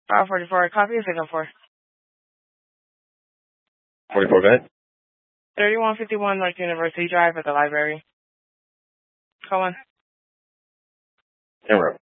44. Copy is looking for. 44, go ahead. 3151 North University Drive at the library. Call 1. Camera.